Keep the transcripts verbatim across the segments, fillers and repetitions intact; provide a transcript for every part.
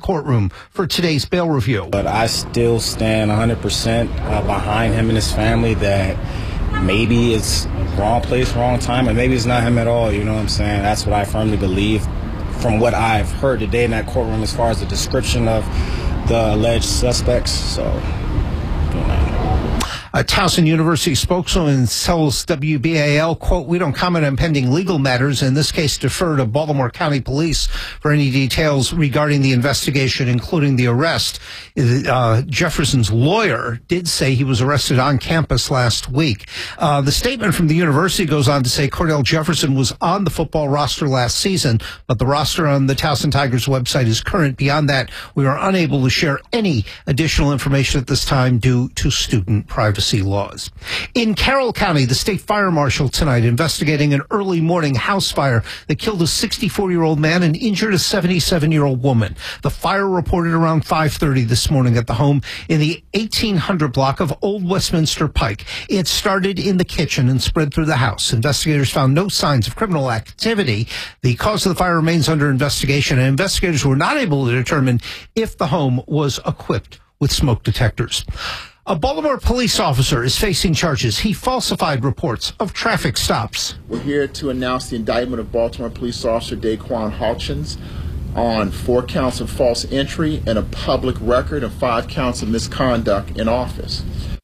courtroom for today's bail review. But I still stand one hundred percent uh, behind him and his family that maybe it's wrong place, wrong time, and maybe it's not him at all. You know what I'm saying? That's what I firmly believe from what I've heard today in that courtroom as far as the description of the alleged suspects. So, you know. A Towson University spokeswoman tells W B A L, quote, "We don't comment on pending legal matters. In this case, defer to Baltimore County Police for any details regarding the investigation, including the arrest." Uh, Jefferson's lawyer did say he was arrested on campus last week. Uh, the statement from the university goes on to say Cordell Jefferson was on the football roster last season, but the roster on the Towson Tigers website is current. Beyond that, we are unable to share any additional information at this time due to student privacy laws. In Carroll County, the state fire marshal tonight investigating an early morning house fire that killed a sixty-four-year-old man and injured a seventy-seven-year-old woman. The fire reported around five thirty this morning at the home in the eighteen hundred block of Old Westminster Pike. It started in the kitchen and spread through the house. Investigators found no signs of criminal activity. The cause of the fire remains under investigation, and investigators were not able to determine if the home was equipped with smoke detectors. A Baltimore police officer is facing charges. He falsified reports of traffic stops. We're here to announce the indictment of Baltimore police officer Daquan Hutchins on four counts of false entry and a public record and five counts of misconduct in office.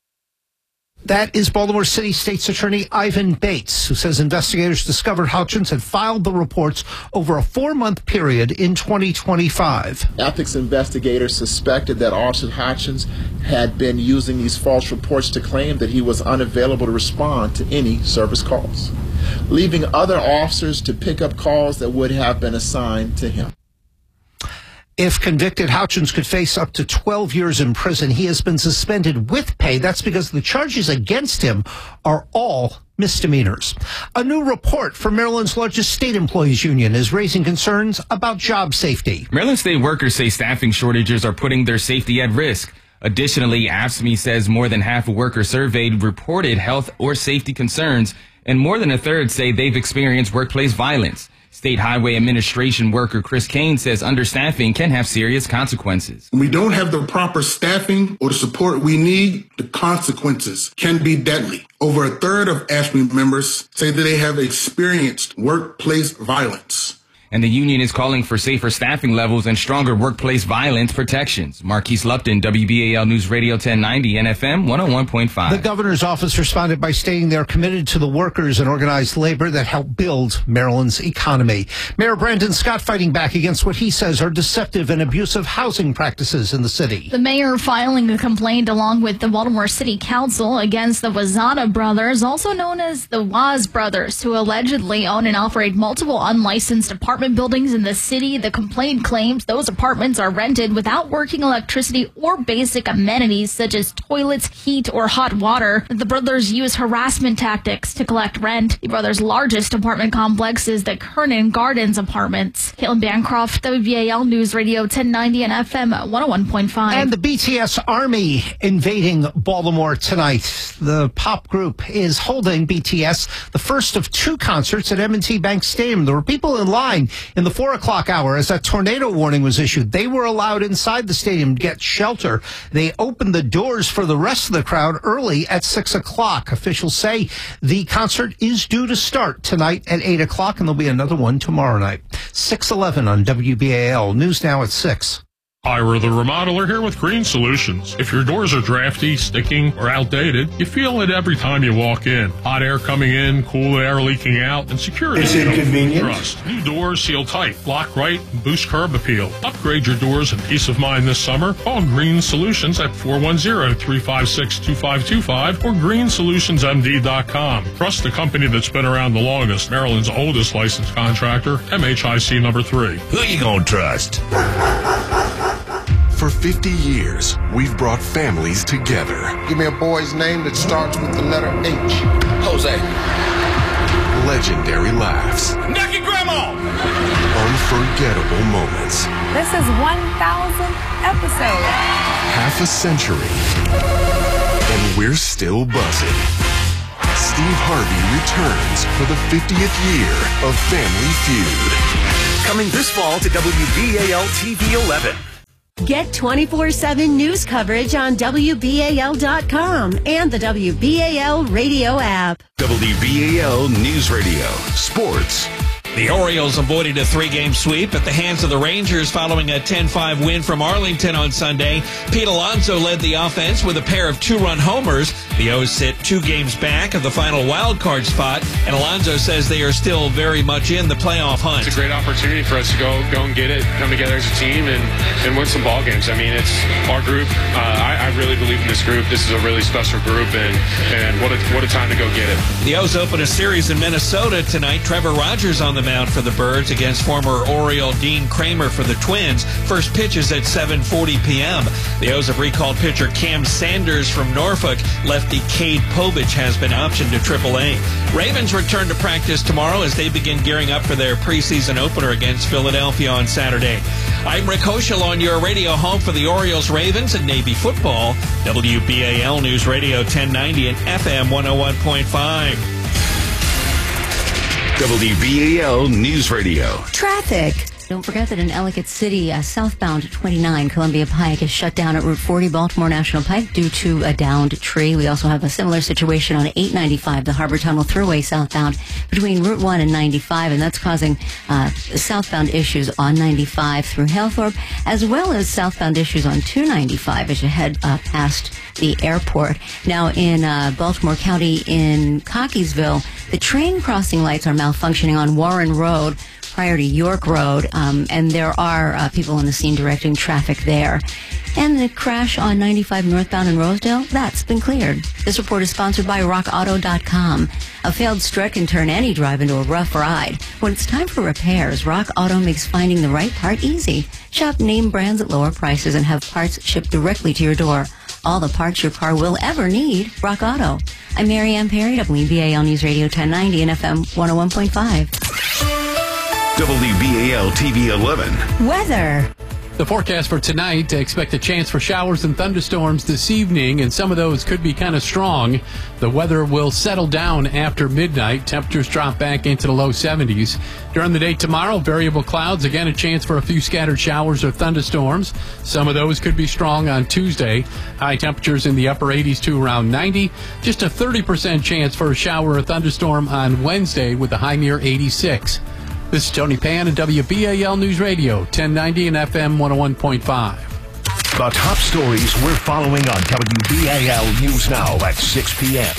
That is Baltimore City State's Attorney Ivan Bates, who says investigators discovered Hutchins had filed the reports over a four-month period in twenty twenty-five. Ethics investigators suspected that Officer Hutchins had been using these false reports to claim that he was unavailable to respond to any service calls, leaving other officers to pick up calls that would have been assigned to him. If convicted, Hutchins could face up to twelve years in prison. He has been suspended with pay. That's because the charges against him are all misdemeanors. A new report from Maryland's largest state employees union is raising concerns about job safety. Maryland state workers say staffing shortages are putting their safety at risk. Additionally, A F S C M E says more than half of workers surveyed reported health or safety concerns, and more than a third say they've experienced workplace violence. State Highway Administration worker Chris Kane says understaffing can have serious consequences. When we don't have the proper staffing or the support we need, the consequences can be deadly. Over a third of A F S C M E members say that they have experienced workplace violence. And the union is calling for safer staffing levels and stronger workplace violence protections. Marquise Lupton, W B A L News Radio ten ninety and F M one oh one point five. The governor's office responded by stating they're committed to the workers and organized labor that help build Maryland's economy. Mayor Brandon Scott fighting back against what he says are deceptive and abusive housing practices in the city. The mayor filing a complaint along with the Baltimore City Council against the Wazada brothers, also known as the Waz brothers, who allegedly own and operate multiple unlicensed apartment buildings in the city. The complaint claims those apartments are rented without working electricity or basic amenities such as toilets, heat, or hot water. The brothers use harassment tactics to collect rent. The brothers' largest apartment complex is the Kernan Gardens Apartments. Caitlin Bancroft, W B A L News Radio ten ninety and F M one oh one point five. And the B T S Army invading Baltimore tonight. The pop group is holding B T S the first of two concerts at M and T Bank Stadium. There were people in line in the four o'clock hour as that tornado warning was issued. They were allowed inside the stadium to get shelter. They opened the doors for the rest of the crowd early at six o'clock. Officials say the concert is due to start tonight at eight o'clock, and there'll be another one tomorrow night. six eleven on W B A L. News now at six. Ira the Remodeler here with Green Solutions. If your doors are drafty, sticking, or outdated, you feel it every time you walk in. Hot air coming in, cool air leaking out, and security. It's inconvenient. Trust. New doors seal tight, block right, and boost curb appeal. Upgrade your doors and peace of mind this summer. Call Green Solutions at four one zero, three five six, two five two five or green solutions m d dot com. Trust the company that's been around the longest, Maryland's oldest licensed contractor, M H I C number three. Who you gonna trust? For fifty years, we've brought families together. Give me a boy's name that starts with the letter H. Jose. Legendary laughs. Nucky Grandma! Unforgettable moments. This is one thousandth episode. Half a century. And we're still buzzing. Steve Harvey returns for the fiftieth year of Family Feud. Coming this fall to W B A L T V eleven. Get twenty-four seven news coverage on W B A L dot com and the W B A L radio app. W B A L News Radio. Sports. The Orioles avoided a three-game sweep at the hands of the Rangers following a ten five win from Arlington on Sunday. Pete Alonso led the offense with a pair of two-run homers. The O's sit two games back of the final wild-card spot, and Alonso says they are still very much in the playoff hunt. It's a great opportunity for us to go go and get it, come together as a team, and, and win some ball games. I mean, it's our group. Uh, I, I really believe in this group. This is a really special group, and, and what, a, what a time to go get it. The O's open a series in Minnesota tonight. Trevor Rogers on the mound for the Birds against former Oriole Dean Kramer for the Twins. First pitch is at seven forty p.m. The O's have recalled pitcher Cam Sanders from Norfolk. Lefty Cade Povich has been optioned to triple A. Ravens return to practice tomorrow as they begin gearing up for their preseason opener against Philadelphia on Saturday. I'm Rick Hoschel on your radio home for the Orioles, Ravens, and Navy football. W B A L News Radio ten ninety and F M one oh one point five. W B A L News Radio. Traffic. Don't forget that in Ellicott City, uh, southbound twenty-nine Columbia Pike is shut down at Route forty Baltimore National Pike due to a downed tree. We also have a similar situation on eight ninety-five, the Harbor Tunnel Thruway southbound between Route one and ninety-five, and that's causing uh, southbound issues on ninety-five through Halethorpe, as well as southbound issues on two ninety-five as you head uh, past the airport. Now in uh, Baltimore County in Cockeysville, the train crossing lights are malfunctioning on Warren Road prior to York Road, um, and there are uh, people on the scene directing traffic there. And the crash on ninety-five northbound in Rosedale, that's been cleared. This report is sponsored by rock auto dot com. A failed strut can turn any drive into a rough ride. When it's time for repairs, Rock Auto makes finding the right part easy. Shop name brands at lower prices and have parts shipped directly to your door. All the parts your car will ever need, Rock Auto. I'm Mary Ann Perry, W B A L News Radio ten ninety and F M one oh one point five. W B A L T V eleven. Weather. The forecast for tonight, expect a chance for showers and thunderstorms this evening, and some of those could be kind of strong. The weather will settle down after midnight. Temperatures drop back into the low seventies. During the day tomorrow, variable clouds. Again, a chance for a few scattered showers or thunderstorms. Some of those could be strong on Tuesday. High temperatures in the upper eighties to around ninety. Just a thirty percent chance for a shower or thunderstorm on Wednesday with a high near eighty-six. This is Tony Pan at W B A L News Radio, ten ninety and F M one oh one point five. The top stories we're following on W B A L News Now at six p.m.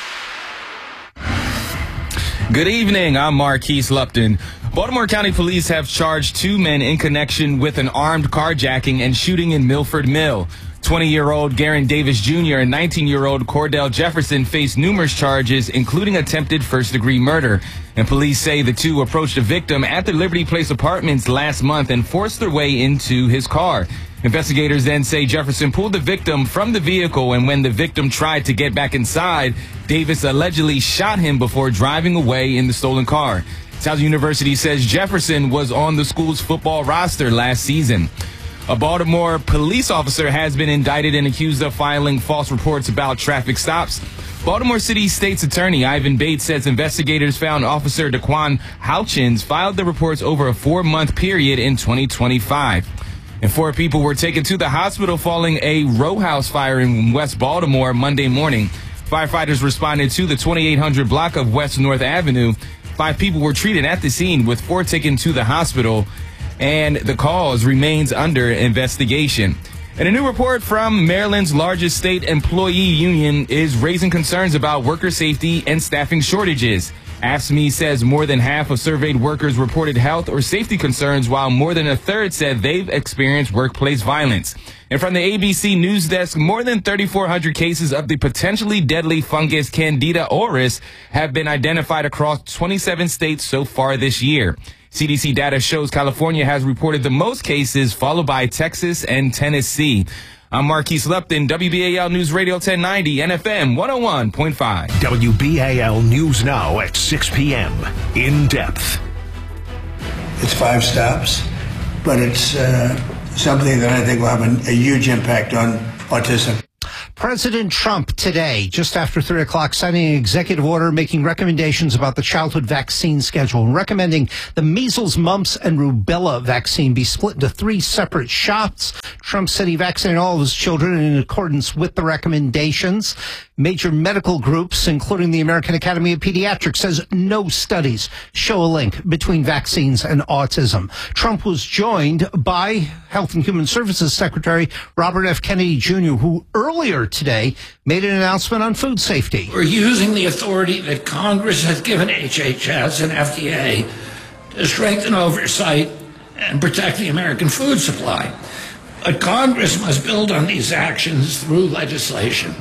Good evening. I'm Marquise Lupton. Baltimore County Police have charged two men in connection with an armed carjacking and shooting in Milford Mill. twenty-year-old Garen Davis Junior and nineteen-year-old Cordell Jefferson face numerous charges, including attempted first-degree murder. And police say the two approached a victim at the Liberty Place Apartments last month and forced their way into his car. Investigators then say Jefferson pulled the victim from the vehicle, and when the victim tried to get back inside, Davis allegedly shot him before driving away in the stolen car. South University says Jefferson was on the school's football roster last season. A Baltimore police officer has been indicted and accused of filing false reports about traffic stops. Baltimore City State's Attorney Ivan Bates says investigators found Officer Daquan Houchins filed the reports over a four-month period in twenty twenty-five. And four people were taken to the hospital following a row house fire in West Baltimore Monday morning. Firefighters responded to the twenty-eight hundred block of West North Avenue. Five people were treated at the scene, with four taken to the hospital, and the cause remains under investigation. And a new report from Maryland's largest state employee union is raising concerns about worker safety and staffing shortages. AFSCME says more than half of surveyed workers reported health or safety concerns, while more than a third said they've experienced workplace violence. And from the A B C News Desk, more than thirty-four hundred cases of the potentially deadly fungus Candida auris have been identified across twenty-seven states so far this year. C D C data shows California has reported the most cases, followed by Texas and Tennessee. I'm Marquise Lupton, W B A L News Radio ten ninety and F M one oh one point five. W B A L News Now at six p.m. In depth. It's five stops, but it's uh, something that I think will have a, a huge impact on autism. President Trump today, just after three o'clock, signing an executive order making recommendations about the childhood vaccine schedule and recommending the measles, mumps, and rubella vaccine be split into three separate shots. Trump said he vaccinated all of his children in accordance with the recommendations. Major medical groups, including the American Academy of Pediatrics, says no studies show a link between vaccines and autism. Trump was joined by Health and Human Services Secretary Robert F. Kennedy Junior, who earlier today made an announcement on food safety. We're using the authority that Congress has given H H S and F D A to strengthen oversight and protect the American food supply. But Congress must build on these actions through legislation.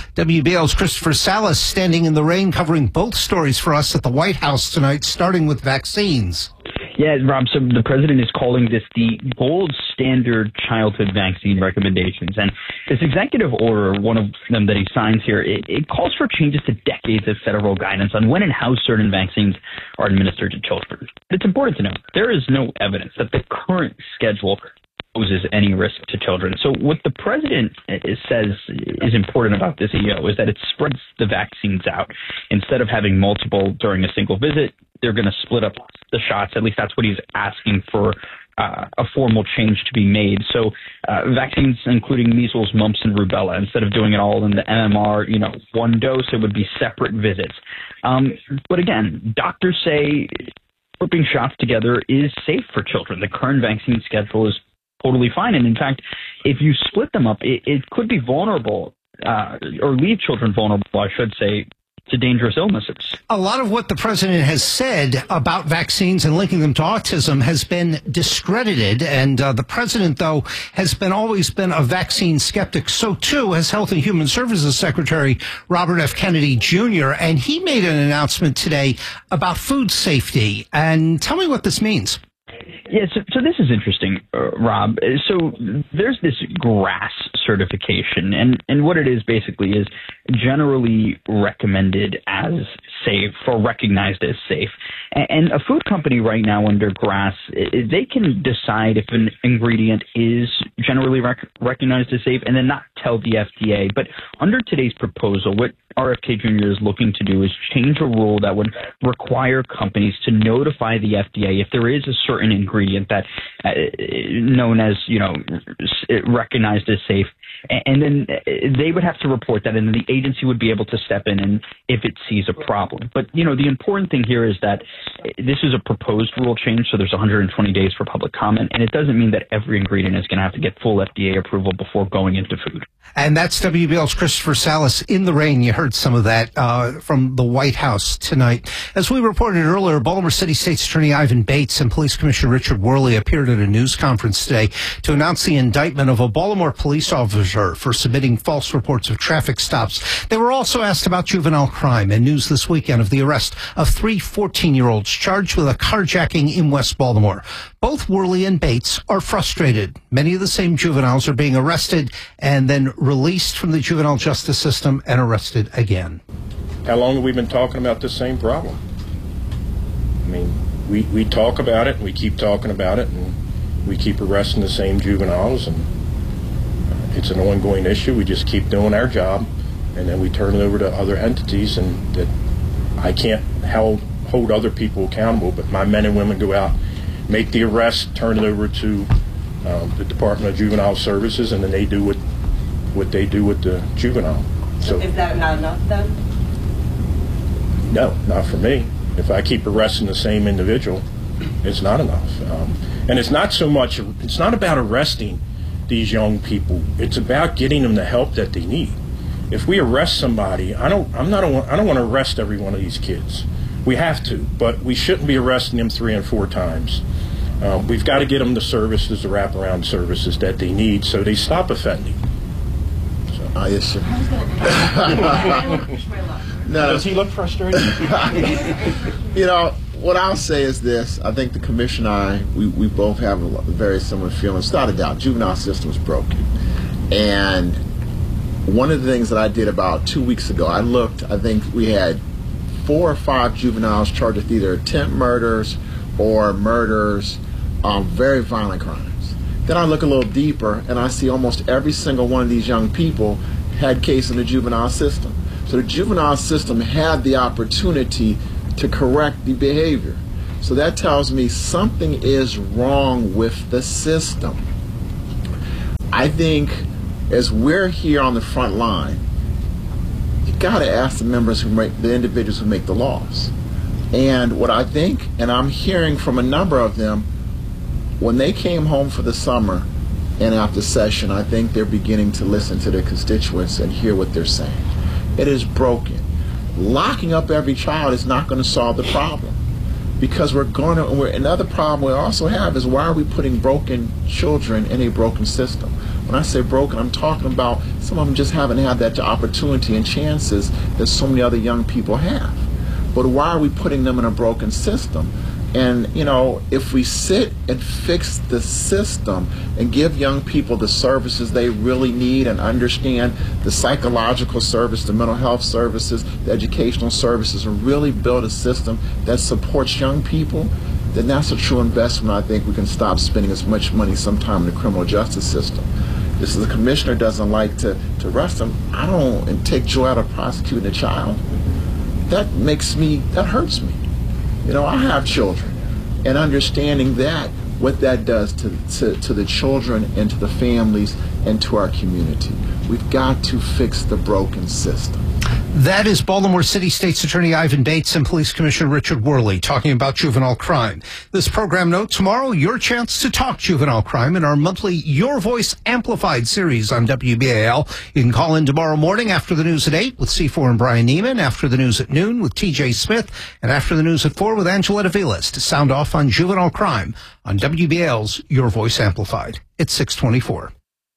W B L's Christopher Salas standing in the rain covering both stories for us at the White House tonight, starting with vaccines. Yeah, Rob, so the president is calling this the gold standard childhood vaccine recommendations. And this executive order, one of them that he signs here, it, it calls for changes to decades of federal guidance on when and how certain vaccines are administered to children. It's important to note there is no evidence that the current schedule poses any risk to children. So what the president says is important about this E O is that it spreads the vaccines out. Instead of having multiple during a single visit, they're going to split up the shots. At least that's what he's asking for uh, a formal change to be made. So uh, vaccines, including measles, mumps, and rubella, instead of doing it all in the M M R, you know, one dose, it would be separate visits. Um, but again, doctors say grouping shots together is safe for children. The current vaccine schedule is totally fine. And in fact, if you split them up, it, it could be vulnerable uh, or leave children vulnerable, I should say, to dangerous illnesses. A lot of what the president has said about vaccines and linking them to autism has been discredited. And uh, the president, though, has been always been a vaccine skeptic. So, too, has Health and Human Services Secretary Robert F. Kennedy Junior And he made an announcement today about food safety. And tell me what this means. Yeah, so, so this is interesting, uh, Rob. So there's this GRAS certification, and, and what it is basically is generally recommended as safe or recognized as safe. And, and a food company right now under GRAS, they can decide if an ingredient is generally rec- recognized as safe and then not tell the F D A. But under today's proposal, what R F K Junior is looking to do is change a rule that would require companies to notify the F D A if there is a certain ingredient that uh, known as, you know, recognized as safe. And then they would have to report that, and then the agency would be able to step in and if it sees a problem. But, you know, the important thing here is that this is a proposed rule change, so there's one hundred twenty days for public comment, and it doesn't mean that every ingredient is going to have to get full F D A approval before going into food. And that's W B L's Christopher Salas in the rain. You heard some of that uh, from the White House tonight. As we reported earlier, Baltimore City State's Attorney Ivan Bates and Police Commissioner Richard Worley appeared at a news conference today to announce the indictment of a Baltimore police officer for submitting false reports of traffic stops. They were also asked about juvenile crime and news this weekend of the arrest of three fourteen-year-olds charged with a carjacking in West Baltimore. Both Worley and Bates are frustrated. Many of the same juveniles are being arrested and then released from the juvenile justice system and arrested again. How long have we been talking about this same problem? I mean, we, we talk about it, and we keep talking about it, and we keep arresting the same juveniles, and it's an ongoing issue. We just keep doing our job, and then we turn it over to other entities, and that I can't hold, hold other people accountable, but my men and women go out, make the arrest, turn it over to um, the Department of Juvenile Services, and then they do what what they do with the juvenile. So is that not enough then? No, not for me. If I keep arresting the same individual, it's not enough. Um, and it's not so much, it's not about arresting these young people. It's about getting them the help that they need. If we arrest somebody, I don't, I'm not, a, I don't want to arrest every one of these kids. We have to, but we shouldn't be arresting them three and four times. Uh, we've got to get them the services, the wraparound services that they need so they stop offending. So. Oh, yes, sir. No. Does he look frustrated? You know, what I'll say is this. I think the commissioner and I, we, we both have a very similar feelings. Without a doubt, juvenile system is broken. And one of the things that I did about two weeks ago, I looked, I think we had four or five juveniles charged with either attempt murders or murders, um, very violent crimes. Then I look a little deeper and I see almost every single one of these young people had cases in the juvenile system. So the juvenile system had the opportunity to correct the behavior. So that tells me something is wrong with the system. I think as we're here on the front line, you got to ask the members who make, the individuals who make the laws. And what I think, and I'm hearing from a number of them, when they came home for the summer and after session, I think they're beginning to listen to their constituents and hear what they're saying. It is broken. Locking up every child is not going to solve the problem, because we're going to. We're, another problem we also have is, why are we putting broken children in a broken system? When I say broken, I'm talking about some of them just haven't had that opportunity and chances that so many other young people have. But why are we putting them in a broken system? And, you know, if we sit and fix the system and give young people the services they really need and understand the psychological service, the mental health services, the educational services, and really build a system that supports young people, then that's a true investment. I think we can stop spending as much money sometime in the criminal justice system. Just as the commissioner doesn't like to, to arrest them, I don't and take joy out of prosecuting a child. That makes me, that hurts me. You know, I have children, and understanding that, what that does to, to, to the children and to the families and to our community. We've got to fix the broken system. That is Baltimore City State's Attorney Ivan Bates and Police Commissioner Richard Worley talking about juvenile crime. This program note, tomorrow, your chance to talk juvenile crime in our monthly Your Voice Amplified series on W B A L. You can call in tomorrow morning after the news at eight with C four and Brian Neiman, after the news at noon with T J Smith, and after the news at four with Angeletta Vilas to sound off on juvenile crime on W B A L's Your Voice Amplified. It's six twenty-four.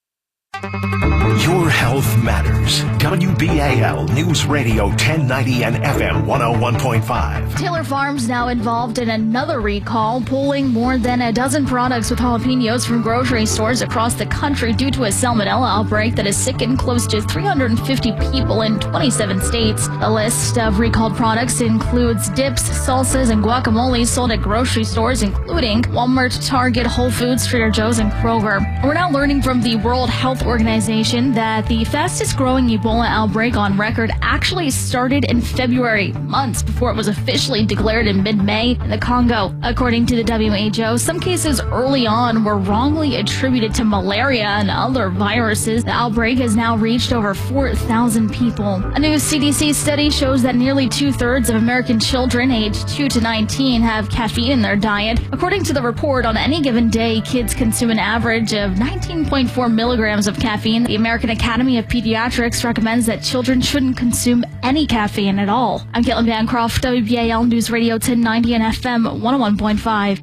Your health matters. W B A L News Radio ten ninety and F M one oh one point five. Taylor Farms now involved in another recall, pulling more than a dozen products with jalapenos from grocery stores across the country due to a salmonella outbreak that has sickened close to three hundred fifty people in twenty-seven states. A list of recalled products includes dips, salsas, and guacamole sold at grocery stores, including Walmart, Target, Whole Foods, Trader Joe's, and Kroger. We're now learning from the World Health Organization that the fastest growing Ebola outbreak on record actually started in February, months before it was officially declared in mid-May in the Congo. According to the W H O, some cases early on were wrongly attributed to malaria and other viruses. The outbreak has now reached over four thousand people. A new C D C study shows that nearly two-thirds of American children aged two to nineteen have caffeine in their diet. According to the report, on any given day, kids consume an average of nineteen point four milligrams of caffeine. The American Academy of Pediatrics recommends that children shouldn't consume any caffeine at all. I'm Caitlin Bancroft, W B A L News Radio ten ninety and F M one oh one point five.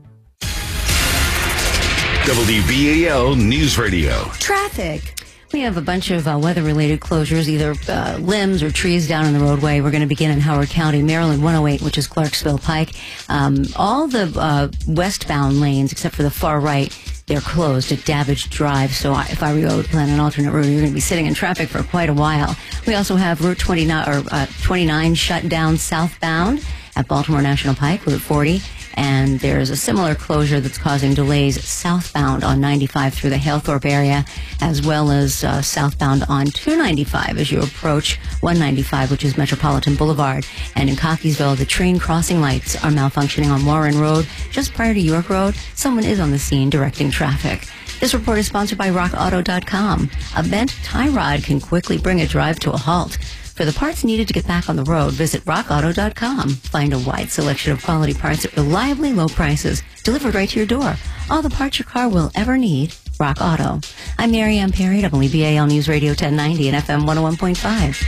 W B A L News Radio. Traffic. We have a bunch of uh, weather-related closures, either uh, limbs or trees down on the roadway. We're going to begin in Howard County, Maryland one oh eight, which is Clarksville Pike. Um, all the uh, westbound lanes, except for the far right, they're closed at Davidge Drive. So I, if I were you, I would plan an alternate route. You're going to be sitting in traffic for quite a while. We also have Route twenty-nine, or, uh, twenty-nine shut down southbound at Baltimore National Pike, Route forty. And there's a similar closure that's causing delays southbound on ninety-five through the Halethorpe area, as well as uh, southbound on two ninety-five as you approach one ninety-five, which is Metropolitan Boulevard. And in Cockeysville, the train crossing lights are malfunctioning on Warren Road. Just prior to York Road, someone is on the scene directing traffic. This report is sponsored by rock auto dot com. A bent tie rod can quickly bring a drive to a halt. For the parts needed to get back on the road, visit rock auto dot com. Find a wide selection of quality parts at reliably low prices, delivered right to your door. All the parts your car will ever need. Rock Auto. I'm Mary Ann Perry, W B A L News Radio ten ninety and F M one oh one point five.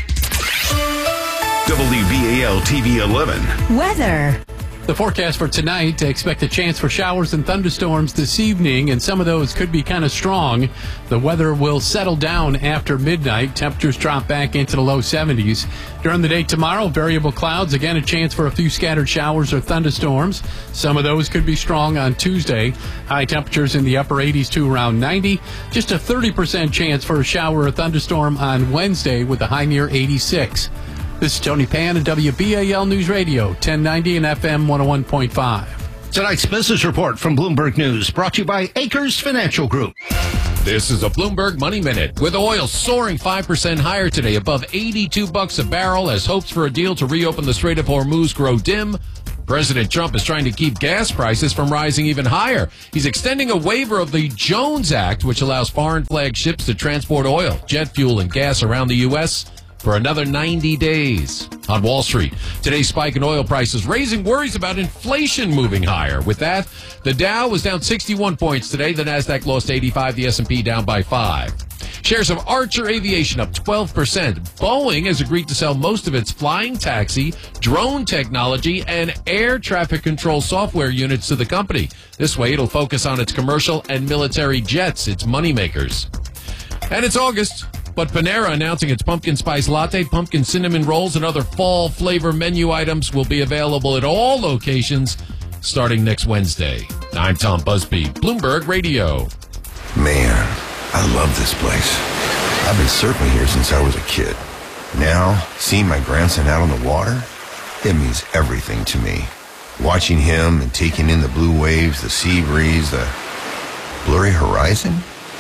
W B A L T V eleven. Weather. The forecast for tonight, expect a chance for showers and thunderstorms this evening, and some of those could be kind of strong. The weather will settle down after midnight. Temperatures drop back into the low seventies. During the day tomorrow, variable clouds. Again, a chance for a few scattered showers or thunderstorms. Some of those could be strong on Tuesday. High temperatures in the upper eighties to around ninety. Just a thirty percent chance for a shower or thunderstorm on Wednesday with a high near eighty-six. This is Tony Pan at W B A L News Radio, ten ninety and F M one oh one point five. Tonight's business report from Bloomberg News, brought to you by Acres Financial Group. This is a Bloomberg Money Minute. With oil soaring five percent higher today, above eighty-two bucks a barrel, as hopes for a deal to reopen the Strait of Hormuz grow dim, President Trump is trying to keep gas prices from rising even higher. He's extending a waiver of the Jones Act, which allows foreign flag ships to transport oil, jet fuel, and gas around the U S for another ninety days. On Wall Street, today's spike in oil prices raising worries about inflation moving higher. With that, the Dow was down sixty-one points today. The Nasdaq lost eighty-five. The S and P down by five. Shares of Archer Aviation up twelve percent. Boeing has agreed to sell most of its flying taxi, drone technology, and air traffic control software units to the company. This way, it'll focus on its commercial and military jets, its moneymakers. And it's August, but Panera announcing its pumpkin spice latte, pumpkin cinnamon rolls, and other fall flavor menu items will be available at all locations starting next Wednesday. I'm Tom Busby, Bloomberg Radio. Man, I love this place. I've been surfing here since I was a kid. Now, seeing my grandson out on the water, it means everything to me. Watching him and taking in the blue waves, the sea breeze, the blurry horizon.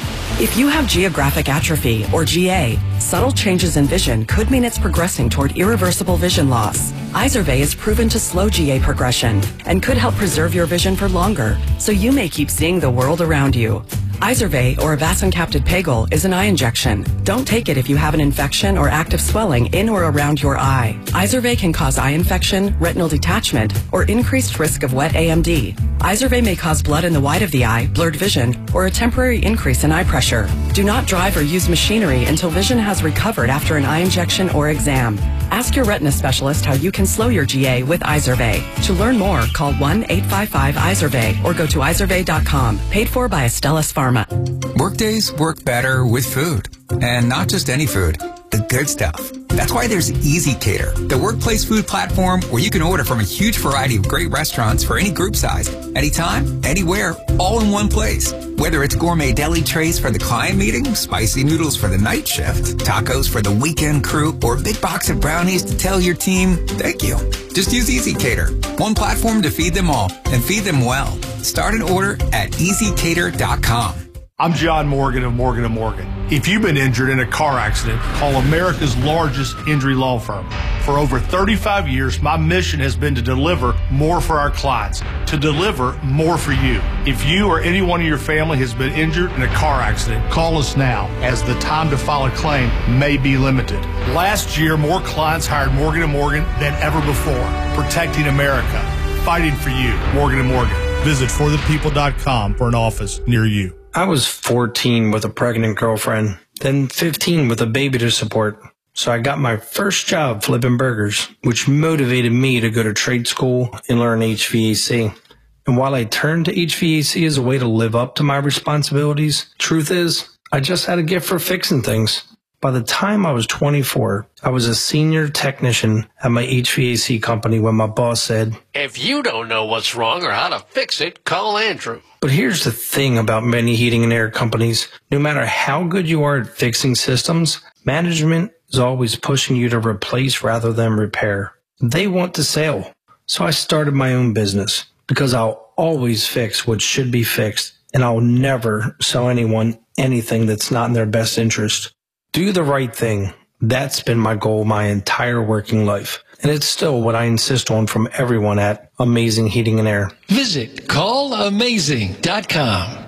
If you have geographic atrophy, or G A, subtle changes in vision could mean it's progressing toward irreversible vision loss. Izervay is proven to slow G A progression and could help preserve your vision for longer, so you may keep seeing the world around you. Izervay, or avacincaptad pegol, is an eye injection. Don't take it if you have an infection or active swelling in or around your eye. Izervay can cause eye infection, retinal detachment, or increased risk of wet A M D. Izervay may cause blood in the white of the eye, blurred vision, or a temporary increase in eye pressure. Do not drive or use machinery until vision has recovered after an eye injection or exam. Ask your retina specialist how you can slow your G A with Izervay. To learn more, call one eight five five Izervay or go to izervay dot com. Paid for by Astellas Pharma. Workdays work better with food. And not just any food, the good stuff. That's why there's Easy Cater, the workplace food platform where you can order from a huge variety of great restaurants for any group size, anytime, anywhere, all in one place. Whether it's gourmet deli trays for the client meeting, spicy noodles for the night shift, tacos for the weekend crew, or a big box of brownies to tell your team, thank you. Just use Easy Cater, one platform to feed them all and feed them well. Start an order at easy cater dot com. I'm John Morgan of Morgan and Morgan. If you've been injured in a car accident, call America's largest injury law firm. For over thirty-five years, my mission has been to deliver more for our clients, to deliver more for you. If you or anyone in your family has been injured in a car accident, call us now, as the time to file a claim may be limited. Last year, more clients hired Morgan and Morgan than ever before, protecting America, fighting for you. Morgan and Morgan. Visit for the people dot com for an office near you. I was fourteen with a pregnant girlfriend, then fifteen with a baby to support. So I got my first job flipping burgers, which motivated me to go to trade school and learn H V A C. And while I turned to H V A C as a way to live up to my responsibilities, truth is, I just had a gift for fixing things. By the time I was twenty-four, I was a senior technician at my H V A C company when my boss said, "If you don't know what's wrong or how to fix it, call Andrew." But here's the thing about many heating and air companies. No matter how good you are at fixing systems, management is always pushing you to replace rather than repair. They want to sell. So I started my own business because I'll always fix what should be fixed, and I'll never sell anyone anything that's not in their best interest. Do the right thing. That's been my goal my entire working life. And it's still what I insist on from everyone at Amazing Heating and Air. Visit call amazing dot com.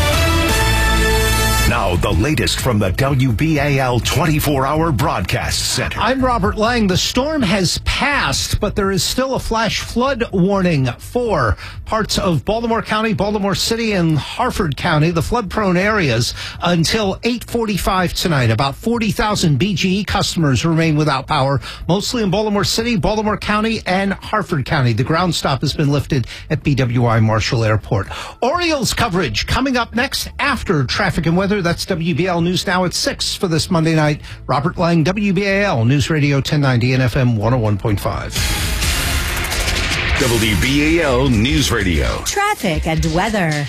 Now, the latest from the W B A L twenty-four hour Broadcast Center. I'm Robert Lang. The storm has passed, but there is still a flash flood warning for parts of Baltimore County, Baltimore City, and Harford County, the flood-prone areas, until eight forty-five tonight. About forty thousand B G E customers remain without power, mostly in Baltimore City, Baltimore County, and Harford County. The ground stop has been lifted at B W I Marshall Airport. Orioles coverage coming up next after traffic and weather. That's W B L News Now at six for this Monday night. Robert Lang, W B A L News Radio ten ninety and F M one oh one point five. W B A L News Radio. Traffic and weather.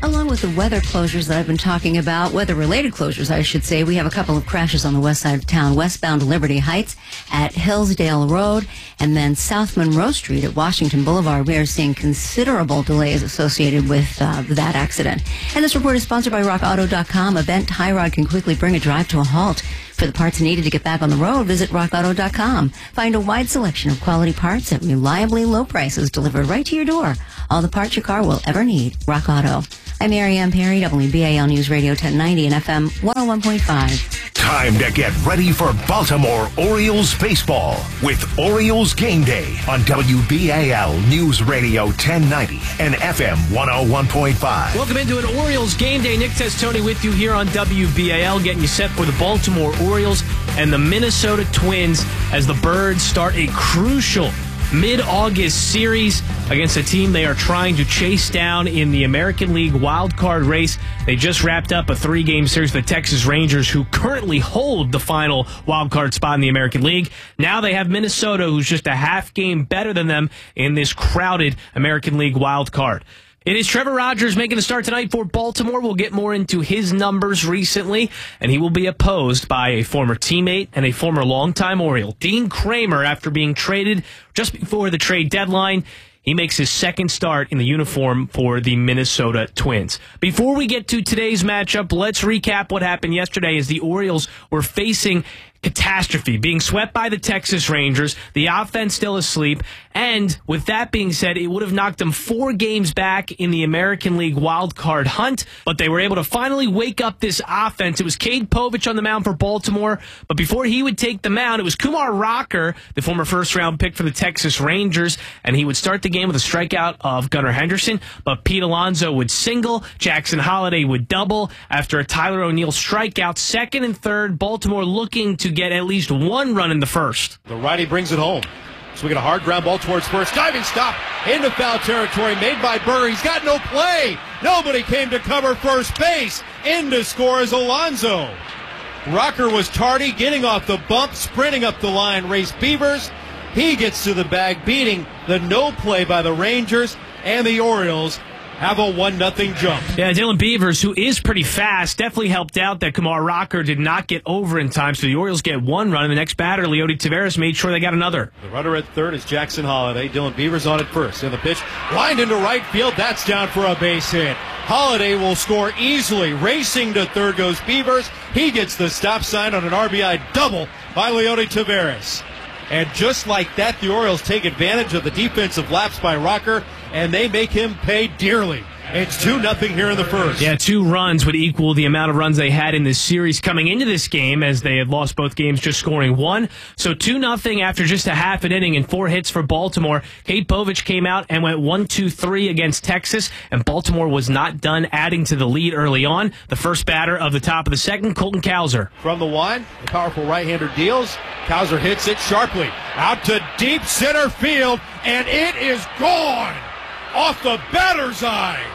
Along with the weather closures that I've been talking about, weather-related closures, I should say, we have a couple of crashes on the west side of town, westbound Liberty Heights at Hillsdale Road, and then South Monroe Street at Washington Boulevard. We are seeing considerable delays associated with uh, that accident. And this report is sponsored by rock auto dot com. A bent tie rod can quickly bring a drive to a halt. For the parts needed to get back on the road, visit rock auto dot com. Find a wide selection of quality parts at reliably low prices delivered right to your door. All the parts your car will ever need. Rock Auto. I'm Mary Ann Perry, W B A L News Radio ten ninety and F M one oh one point five. Time to get ready for Baltimore Orioles baseball with Orioles Game Day on W B A L News Radio ten ninety and F M one oh one point five. Welcome into an Orioles Game Day. Nick Testoni with you here on W B A L, getting you set for the Baltimore Orioles and the Minnesota Twins as the Birds start a crucial mid-August series against a team they are trying to chase down in the American League wild card race. They just wrapped up a three-game series with the Texas Rangers, who currently hold the final wild card spot in the American League. Now they have Minnesota, who's just a half game better than them in this crowded American League wild card. It is Trevor Rogers making the start tonight for Baltimore. We'll get more into his numbers recently, and he will be opposed by a former teammate and a former longtime Oriole, Dean Kramer, after being traded just before the trade deadline. He makes his second start in the uniform for the Minnesota Twins. Before we get to today's matchup, let's recap what happened yesterday as the Orioles were facing catastrophe, being swept by the Texas Rangers, the offense still asleep, and with that being said, it would have knocked them four games back in the American League wild card hunt, but they were able to finally wake up this offense. It was Cade Povich on the mound for Baltimore, but before he would take the mound, it was Kumar Rocker, the former first-round pick for the Texas Rangers, and he would start the game with a strikeout of Gunnar Henderson, but Pete Alonso would single, Jackson Holliday would double. After a Tyler O'Neill strikeout, second and third, Baltimore looking to get at least one run in the first. The righty brings it home. So we get a hard ground ball towards first. Diving stop into foul territory made by Burr. He's got no play. Nobody came to cover first base. In to score is Alonso. Rocker was tardy, getting off the bump, sprinting up the line. Race Beavers. He gets to the bag, beating the no play by the Rangers, and the Orioles have a one nothing jump. Yeah, Dylan Beavers, who is pretty fast, definitely helped out that Kumar Rocker did not get over in time, so the Orioles get one run, and the next batter, Leody Taveras, made sure they got another. The runner at third is Jackson Holliday. Dylan Beavers on at first. And the pitch lined into right field. That's down for a base hit. Holliday will score easily. Racing to third goes Beavers. He gets the stop sign on an R B I double by Leody Taveras. And just like that, the Orioles take advantage of the defensive lapse by Rocker, and they make him pay dearly. It's two nothing here in the first. Yeah, two runs would equal the amount of runs they had in this series coming into this game, as they had lost both games just scoring one. So two nothing after just a half an inning and four hits for Baltimore. Cade Povich came out and went one two three against Texas, and Baltimore was not done adding to the lead early on. The first batter of the top of the second, Colton Cowser. From the one, the powerful right-hander deals. Cowser hits it sharply out to deep center field, and it is gone off the batter's eye.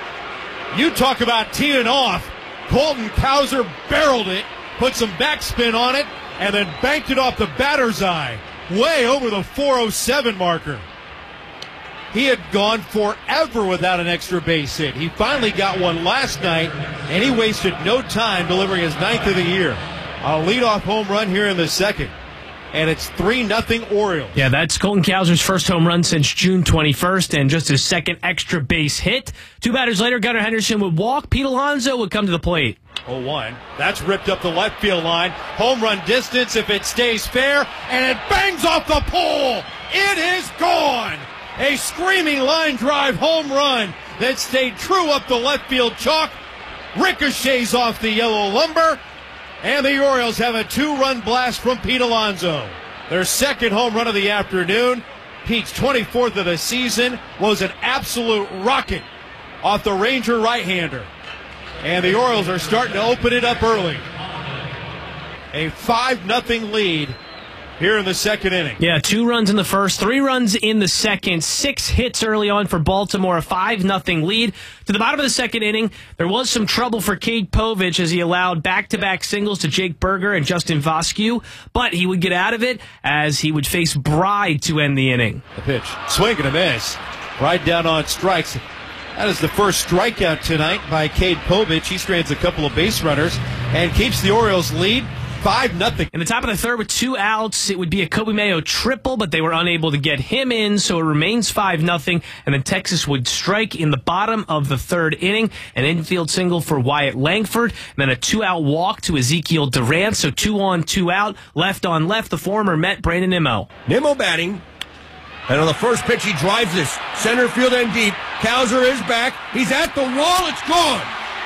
You talk about teeing off. Colton Cowser barreled it, put some backspin on it, and then banked it off the batter's eye, way over the four oh seven marker. He had gone forever without an extra base hit. He finally got one last night, and he wasted no time delivering his ninth of the year. A leadoff home run here in the second. And it's three nothing Orioles. Yeah, that's Colton Cowser's first home run since June twenty-first, and just his second extra base hit. Two batters later, Gunnar Henderson would walk. Pete Alonso would come to the plate. oh one. That's ripped up the left field line. Home run distance if it stays fair, and it bangs off the pole. It is gone. A screaming line drive home run that stayed true up the left field chalk. Ricochets off the yellow lumber. And the Orioles have a two-run blast from Pete Alonso. Their second home run of the afternoon. Pete's twenty-fourth of the season was an absolute rocket off the Ranger right-hander. And the Orioles are starting to open it up early. A five nothing lead here in the second inning. Yeah, two runs in the first, three runs in the second, six hits early on for Baltimore, a five nothing lead. To the bottom of the second inning, there was some trouble for Cade Povich as he allowed back-to-back singles to Jake Berger and Justin Vasquez, but he would get out of it as he would face Bride to end the inning. The pitch, swing and a miss. Right down on strikes. That is the first strikeout tonight by Cade Povich. He strands a couple of base runners and keeps the Orioles lead five nothing. In the top of the third with two outs, it would be a Kobe Mayo triple, but they were unable to get him in, so it remains five nothing. And then Texas would strike in the bottom of the third inning, an infield single for Wyatt Langford, and then a two-out walk to Ezekiel Durant, so two on, two out, left on left, the former Met Brandon Nimmo. Nimmo batting. And on the first pitch, he drives this center field and deep. Cowser is back. He's at the wall. It's gone.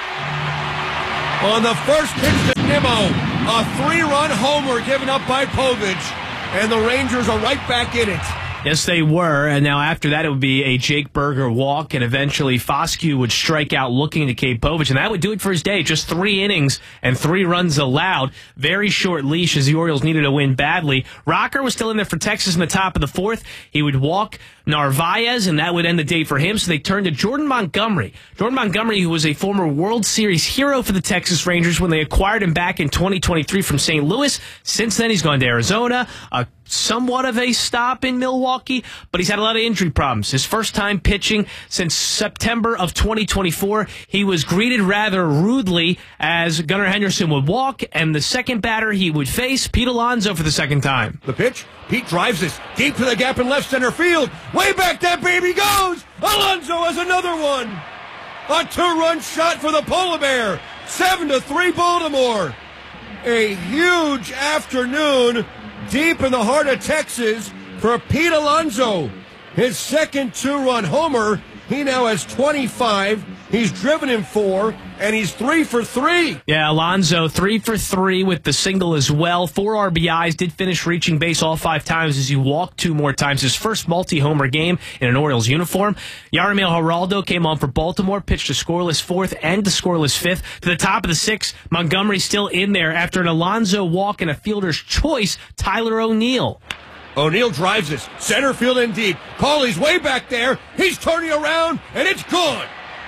On the first pitch to Nimmo. A three-run homer given up by Povich, and the Rangers are right back in it. Yes, they were, and now after that it would be a Jake Berger walk, and eventually Foscue would strike out looking to Cade Povich, and that would do it for his day. Just three innings and three runs allowed. Very short leash as the Orioles needed a win badly. Rocker was still in there for Texas in the top of the fourth. He would walk Narvaez, and that would end the day for him, so they turned to Jordan Montgomery. Jordan Montgomery, who was a former World Series hero for the Texas Rangers when they acquired him back in twenty twenty-three from Saint Louis. Since then, he's gone to Arizona, a somewhat of a stop in Milwaukee, but he's had a lot of injury problems. His first time pitching since September of twenty twenty-four, he was greeted rather rudely as Gunnar Henderson would walk, and the second batter he would face, Pete Alonso, for the second time. The pitch, Pete drives this deep to the gap in left center field. Way back that baby goes! Alonso has another one! A two-run shot for the Polar Bear! Seven to three Baltimore! A huge afternoon deep in the heart of Texas for Pete Alonso. His second two-run homer. He now has twenty-five. He's driven in four, and he's three for three. Yeah, Alonso, three for three with the single as well. Four R B Is, did finish reaching base all five times as he walked two more times. His first multi-homer game in an Orioles uniform. Yariel Geraldo came on for Baltimore, pitched a scoreless fourth and a scoreless fifth. To the top of the sixth, Montgomery still in there after an Alonso walk and a fielder's choice, Tyler O'Neill. O'Neill drives this, center field and deep. Cauley's way back there. He's turning around, and it's gone.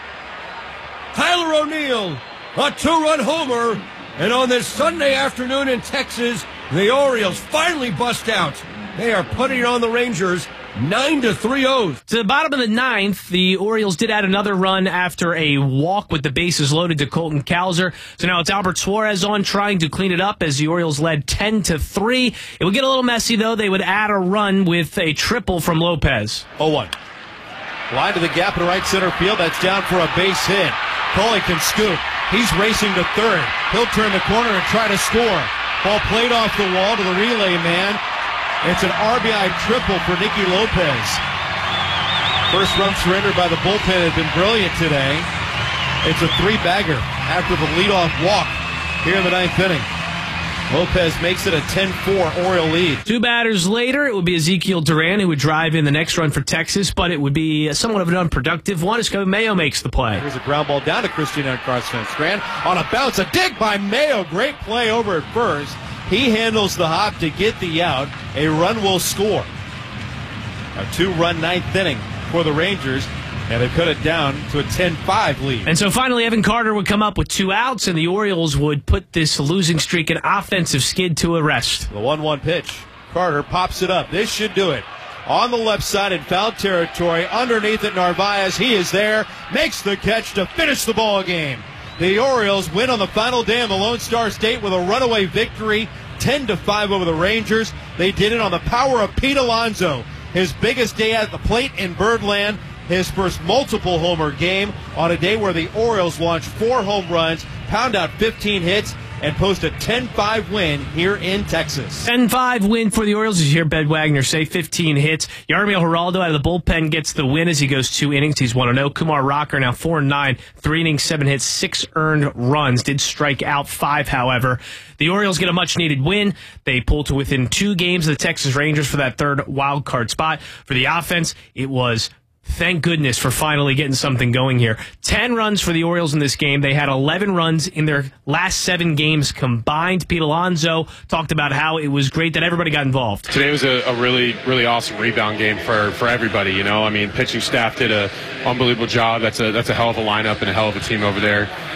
Tyler O'Neill, a two-run homer. And on this Sunday afternoon in Texas, the Orioles finally bust out. They are putting it on the Rangers, nine to three O's. To the bottom of the ninth, the Orioles did add another run after a walk with the bases loaded to Colton Cowser. So now it's Albert Suarez on trying to clean it up as the Orioles led ten to three. It would get a little messy, though. They would add a run with a triple from Lopez. oh one. Line to the gap in right center field. That's down for a base hit. Coley can scoop. He's racing to third. He'll turn the corner and try to score. Ball played off the wall to the relay man. It's an R B I triple for Nicky Lopez. First run surrendered by the bullpen has been brilliant today. It's a three-bagger after the leadoff walk here in the ninth inning. Lopez makes it a ten four Oriole lead. Two batters later, it would be Ezekiel Duran who would drive in the next run for Texas, but it would be somewhat of an unproductive one as Kobe Mayo makes the play. Here's a ground ball down to Christian on cross fence. Grant on a bounce, a dig by Mayo. Great play over at first. He handles the hop to get the out. A run will score. A two-run ninth inning for the Rangers. And they cut it down to a ten five lead. And so finally, Evan Carter would come up with two outs, and the Orioles would put this losing streak and offensive skid to a rest. The one one pitch. Carter pops it up. This should do it. On the left side in foul territory, underneath it, Narvaez. He is there, makes the catch to finish the ball game. The Orioles win on the final day in the Lone Star State with a runaway victory, ten to five over the Rangers. They did it on the power of Pete Alonso. His biggest day at the plate in Birdland. His first multiple homer game on a day where the Orioles launched four home runs, pound out fifteen hits, and post a ten five win here in Texas. ten five win for the Orioles. As you hear Ben Wagner say, fifteen hits. Yariel Geraldo out of the bullpen gets the win as he goes two innings. He's one and oh. Kumar Rocker now four and nine, three innings, seven hits, six earned runs. Did strike out five, however. The Orioles get a much-needed win. They pull to within two games of the Texas Rangers for that third wild card spot. For the offense, it was thank goodness for finally getting something going here. Ten runs for the Orioles in this game. They had eleven runs in their last seven games combined. Pete Alonso talked about how it was great that everybody got involved. Today was a, a really, really awesome rebound game for, for everybody. You know, I mean, pitching staff did a unbelievable job. That's a that's a hell of a lineup and a hell of a team over there.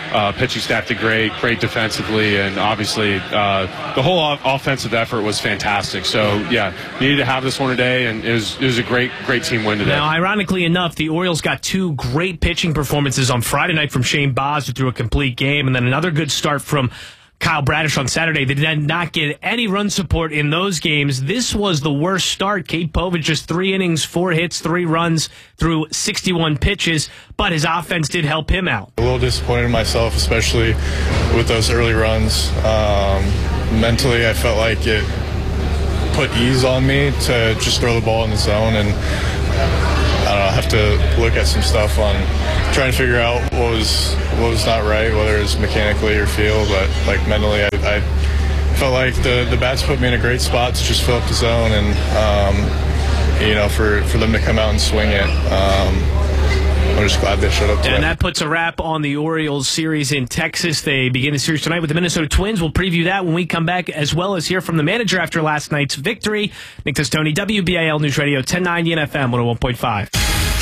Uh, pitching staff did great, great defensively, and obviously uh, the whole o- offensive effort was fantastic. So, yeah, needed to have this one today, and it was, it was a great, great team win today. Now, ironically enough, the Orioles got two great pitching performances on Friday night from Shane Baz, who threw a complete game, and then another good start from Kyle Bradish on Saturday. They did not get any run support in those games. This was the worst start. Cade Povich just three innings, four hits, three runs through sixty-one pitches, but his offense did help him out. A little disappointed in myself, especially with those early runs. Um, mentally, I felt like it put ease on me to just throw the ball in the zone, and I don't know, I have to look at some stuff on trying to figure out what was what was not right, whether it was mechanically or feel, but like mentally, I, I felt like the, the bats put me in a great spot to just fill up the zone, and um, you know, for, for them to come out and swing it. Um, I'm just glad they showed up today. And that puts a wrap on the Orioles series in Texas. They begin the series tonight with the Minnesota Twins. We'll preview that when we come back, as well as hear from the manager after last night's victory. Nick Testoni, W B A L News Radio, ten ninety and F M one oh one point five.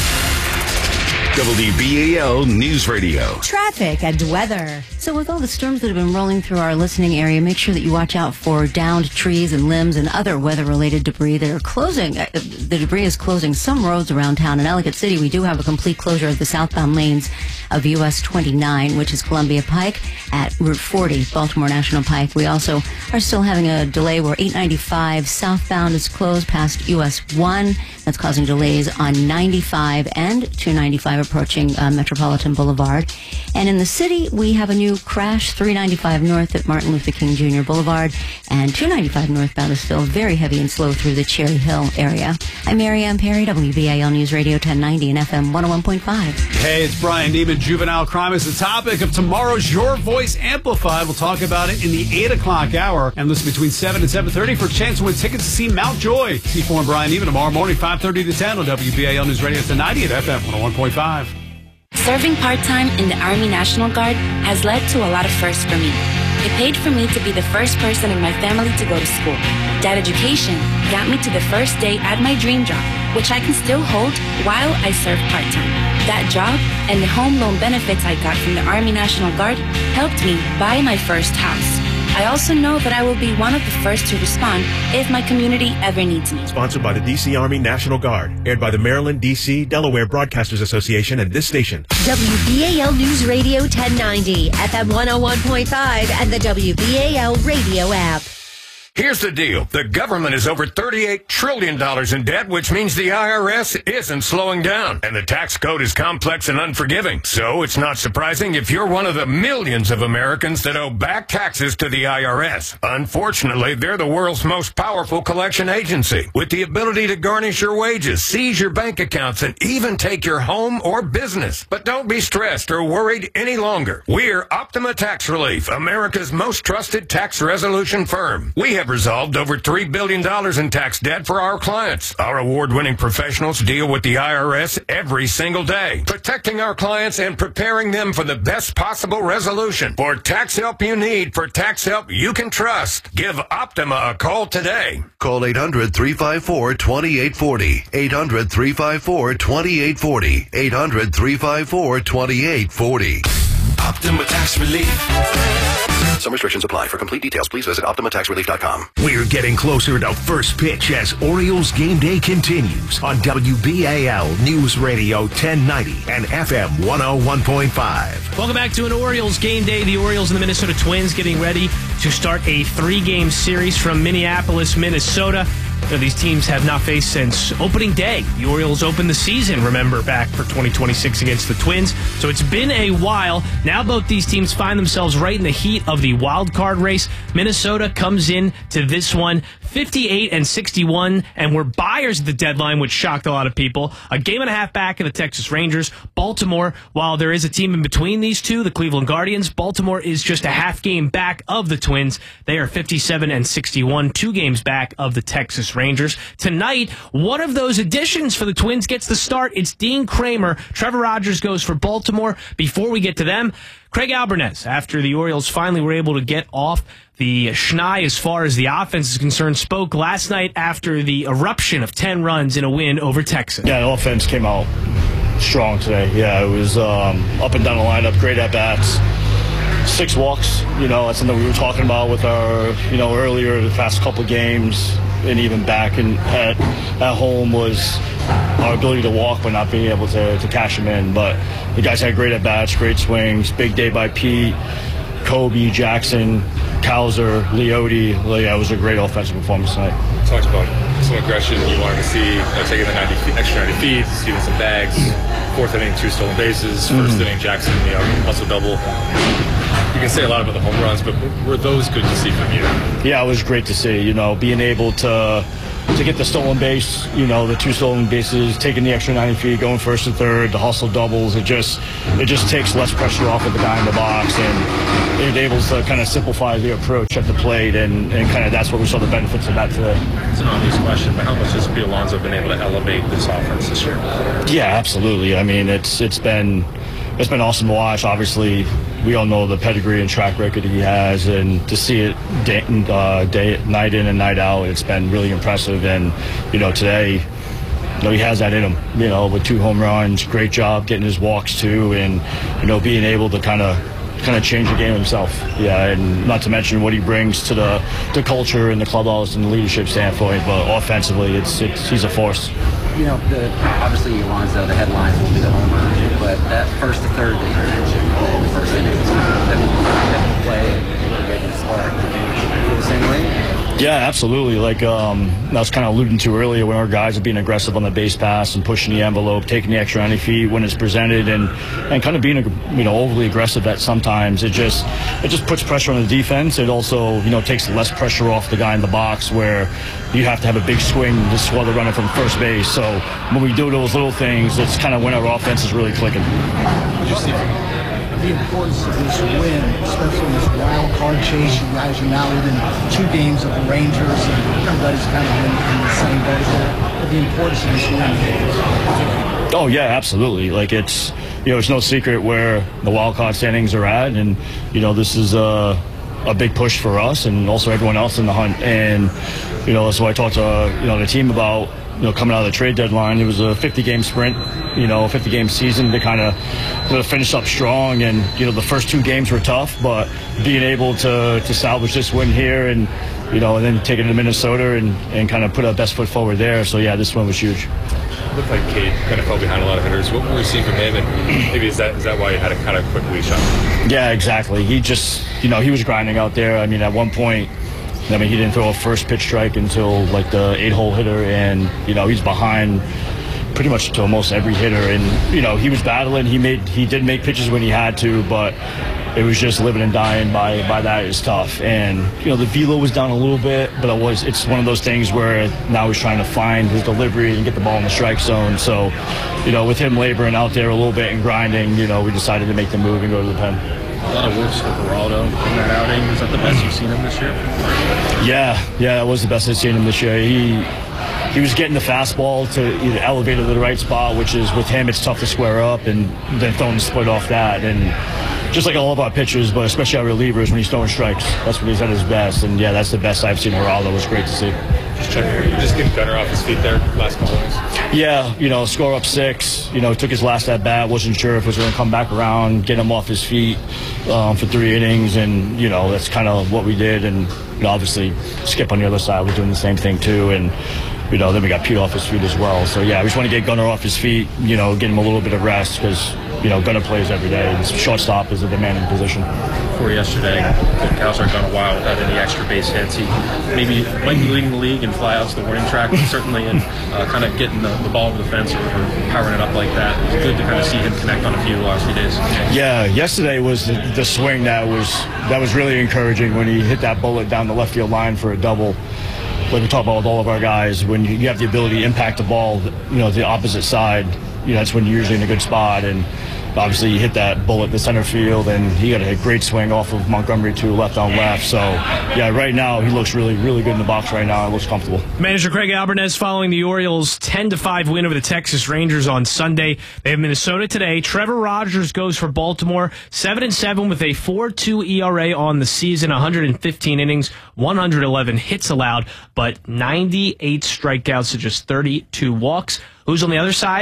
W B A L News Radio. Traffic and weather. So with all the storms that have been rolling through our listening area, make sure that you watch out for downed trees and limbs and other weather-related debris that are closing. Uh, the debris is closing some roads around town. In Ellicott City, we do have a complete closure of the southbound lanes of U S twenty-nine, which is Columbia Pike, at Route forty, Baltimore National Pike. We also are still having a delay where eight ninety-five southbound is closed past U S one. That's causing delays on ninety-five and two ninety-five approaching uh, Metropolitan Boulevard. And in the city, we have a new crash, three ninety-five north at Martin Luther King Junior Boulevard, and two ninety-five northbound is still very heavy and slow through the Cherry Hill area. I'm Mary Ann Perry, W B A L News Radio ten ninety and F M one oh one point five. Hey, it's Brian Neiman. Juvenile crime is the topic of tomorrow's Your Voice Amplified. We'll talk about it in the eight o'clock hour, and listen between seven and seven thirty for a chance to win tickets to see Mount Joy. C four and Brian Neiman tomorrow morning, five thirty to ten on W B A L News Radio ten ninety at F M one oh one point five. Serving part-time in the Army National Guard has led to a lot of firsts for me. It paid for me to be the first person in my family to go to school. That education got me to the first day at my dream job, which I can still hold while I serve part-time. That job and the home loan benefits I got from the Army National Guard helped me buy my first house. I also know that I will be one of the first to respond if my community ever needs me. Sponsored by the D C Army National Guard. Aired by the Maryland, D C, Delaware Broadcasters Association and this station. W B A L News Radio ten ninety, F M one oh one point five, and the W B A L radio app. Here's the deal. The government is over thirty-eight trillion dollars in debt, which means the I R S isn't slowing down. And the tax code is complex and unforgiving. So it's not surprising if you're one of the millions of Americans that owe back taxes to the I R S. Unfortunately, they're the world's most powerful collection agency, with the ability to garnish your wages, seize your bank accounts, and even take your home or business. But don't be stressed or worried any longer. We're Optima Tax Relief, America's most trusted tax resolution firm. We have resolved over three billion dollars in tax debt for our clients. Our award-winning professionals deal with the I R S every single day, protecting our clients and preparing them for the best possible resolution. For tax help you need, for tax help you can trust, give Optima a call today. Call eight hundred, three five four, two eight four zero. eight hundred, three five four, two eight four zero. eight hundred, three five four, two eight four zero. Optima Tax Relief. Some restrictions apply. For complete details, please visit Optima Tax Relief dot com. We're getting closer to first pitch as Orioles game day continues on W B A L News Radio ten ninety and F M one oh one point five. Welcome back to an Orioles game day. The Orioles and the Minnesota Twins getting ready to start a three-game series from Minneapolis, Minnesota. You know, these teams have not faced since opening day. The Orioles opened the season, remember, back for twenty twenty-six against the Twins. So it's been a while. Now both these teams find themselves right in the heat of the wild card race. Minnesota comes in to this one fifty-eight and sixty-one, and we're buyers at the deadline, which shocked a lot of people. A game and a half back of the Texas Rangers. Baltimore, while there is a team in between these two, the Cleveland Guardians, Baltimore is just a half game back of the Twins. They are fifty-seven and sixty-one, two games back of the Texas Rangers. Tonight, one of those additions for the Twins gets the start. It's Dean Kramer. Trevor Rogers goes for Baltimore. Before we get to them, Craig Albernez, after the Orioles finally were able to get off the schneid as far as the offense is concerned, spoke last night after the eruption of ten runs in a win over Texas. Yeah, the offense came out strong today. Yeah, it was um, up and down the lineup, great at-bats. six walks. You know, that's something we were talking about with our, you know, earlier the past couple of games, and even back in, at, at home was our ability to walk but not being able to, to cash them in. But the guys had great at-bats, great swings, big day by Pete, Kobe, Jackson, Cowser, Leote. Yeah, it was a great offensive performance tonight. Talked about some aggression you wanted to see, you know, taking the ninety feet, extra ninety feet, stealing some bags, fourth inning, two stolen bases, first mm-hmm. inning, Jackson, you know, hustle double. You can say a lot about the home runs, but were those good to see from you? Yeah, it was great to see, you know, being able to to get the stolen base, you know, the two stolen bases, taking the extra ninety feet, going first and third, the hustle doubles. It just it just takes less pressure off of the guy in the box, and it enables to kind of simplify the approach at the plate, and, and kind of that's what we saw the benefits of that today. It's an obvious question, but how much has Pete Alonso been able to elevate this offense this year? Yeah, absolutely. I mean, it's it's been it's been awesome to watch. Obviously, we all know the pedigree and track record he has, and to see it day, uh, day, night in and night out, it's been really impressive. And, you know, today, you know, he has that in him, you know, with two home runs, great job getting his walks too, and, you know, being able to kind of kind of change the game himself. Yeah, and not to mention what he brings to the the culture and the clubhouse and the leadership standpoint, but offensively, it's, it's he's a force. You know, the, obviously Alonso, the headlines will be the home run, but that first to third that you mentioned in the first inning was that play and getting the spark. Feel the same way? Yeah, absolutely. Like um, I was kind of alluding to earlier, when our guys are being aggressive on the base pass and pushing the envelope, taking the extra ninety feet when it's presented, and and kind of being, you know, overly aggressive at sometimes it just it just puts pressure on the defense. It also, you know, takes less pressure off the guy in the box, where you have to have a big swing to swell the runner from first base. So when we do those little things, it's kind of when our offense is really clicking. Did you see the importance of this win, especially in this wild card chase? You guys are now within two games of the Rangers, and everybody's kind of in, in the same boat there. But the importance of this win. Oh yeah, absolutely. Like it's, you know, it's no secret where the wild card standings are at, and you know, this is a a big push for us and also everyone else in the hunt. And you know, that's what I talked to you know the team about. You know, coming out of the trade deadline, it was a fifty game sprint, you know, fifty game season to kind of you know, finish up strong. And, you know, the first two games were tough, but being able to, to salvage this win here and, you know, and then take it to Minnesota and, and kind of put our best foot forward there. So, yeah, this one was huge. It looked like Cade kind of fell behind a lot of hitters. What were you seeing from him? And maybe is that is that why you had a kind of quick lead shot? Yeah, exactly. He just, you know, he was grinding out there. I mean, at one point, I mean, he didn't throw a first pitch strike until like the eight-hole hitter, and you know he's behind pretty much to almost every hitter. And you know he was battling. He made he did make pitches when he had to, but it was just living and dying by by that is tough. And you know the velo was down a little bit, but it was it's one of those things where now he's trying to find his delivery and get the ball in the strike zone. So you know with him laboring out there a little bit and grinding, you know we decided to make the move and go to the pen. A lot of whiffs for Geraldo in that outing. Is that the best you've seen him this year? Yeah, yeah, that was the best I've seen him this year. He he was getting the fastball to either elevate it to the right spot, which is with him it's tough to square up, and then throwing the split off that. And just like all of our pitchers, but especially our relievers, when he's throwing strikes, that's when he's at his best. And yeah, that's the best I've seen Geraldo. It was great to see. Just checking, just getting Gunnar off his feet there last couple innings. Yeah, you know, score up six. You know, took his last at bat. Wasn't sure if it was going to come back around, get him off his feet um, for three innings, and you know that's kind of what we did. And you know, obviously, Skip on the other side was doing the same thing too. And you know, then we got Pete off his feet as well. So yeah, we just want to get Gunnar off his feet. You know, get him a little bit of rest because you know Gunnar plays every day. And shortstop is a demanding position. For yesterday, the Cows aren't gone a while without any extra base hits. He maybe might be leading the league in flyouts, the warning track, but certainly in uh, kind of getting the, the ball over the fence or, or powering it up like that. It was good to kind of see him connect on a few the last few days. Yeah, yesterday was the, the swing that was that was really encouraging when he hit that bullet down the left field line for a double. Like we talk about with all of our guys, when you, you have the ability to impact the ball, you know, the opposite side, you know, that's when you're usually in a good spot. And obviously he hit that bullet to center field, and he got a great swing off of Montgomery too, left on left. So yeah, right now he looks really, really good in the box right now. It looks comfortable. Manager Craig Albernez following the Orioles' ten to five win over the Texas Rangers on Sunday. They have Minnesota today. Trevor Rogers goes for Baltimore, seven and seven with a four two E R A on the season, one hundred fifteen innings, one hundred eleven hits allowed, but ninety-eight strikeouts to just thirty-two walks. Who's on the other side?